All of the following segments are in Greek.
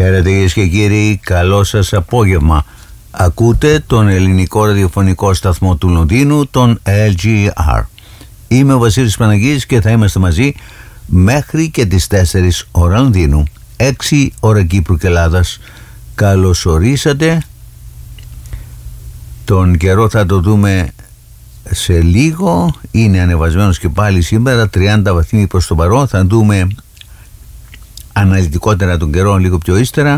Χαίρετε κυρίες και κύριοι, καλό σας απόγευμα. Ακούτε τον ελληνικό ραδιοφωνικό σταθμό του Λονδίνου, τον LGR. Είμαι ο Βασίλης Παναγής και θα είμαστε μαζί μέχρι και τις 4 ώρα Λονδίνου, 6 ώρα Κύπρου και Ελλάδας. Καλώς ορίσατε. Τον καιρό θα το δούμε σε λίγο. Είναι ανεβασμένος και πάλι σήμερα, 30 βαθμοί προς το παρόν. Θα δούμε αναλυτικότερα τον καιρό λίγο πιο ύστερα.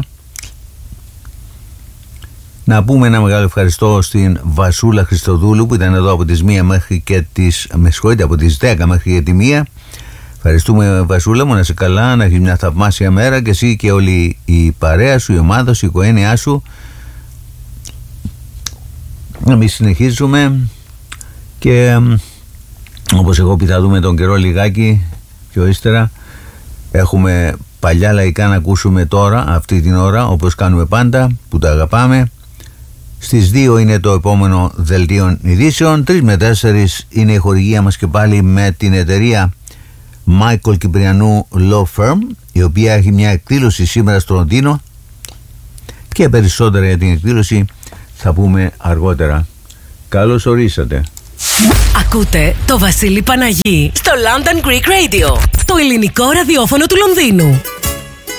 Να πούμε ένα μεγάλο ευχαριστώ στην Βασούλα Χριστοδούλου που ήταν εδώ από τις 1 μέχρι και τις, από τις 10 μέχρι και τη 1. Ευχαριστούμε Βασούλα μου, να είσαι καλά, να έχεις μια θαυμάσια μέρα και εσύ και όλη η παρέα σου, η ομάδα σου, η οικογένειά σου. Εμείς συνεχίζουμε και όπως εγώ πει θα δούμε τον καιρό λιγάκι πιο ύστερα. Έχουμε παλιά λαϊκά να ακούσουμε τώρα, αυτή την ώρα, όπως κάνουμε πάντα, που τα αγαπάμε. Στις 2 είναι το επόμενο δελτίο ειδήσεων, 3 με 4 είναι η χορηγία μας και πάλι με την εταιρεία Michael Κυπριανού Law Firm, η οποία έχει μια εκδήλωση σήμερα στο Λονδίνο και περισσότερα για την εκδήλωση θα πούμε αργότερα. Καλώς ορίσατε. Ακούτε το Βασίλη Παναγή στο London Greek Radio, το ελληνικό ραδιόφωνο του Λονδίνου.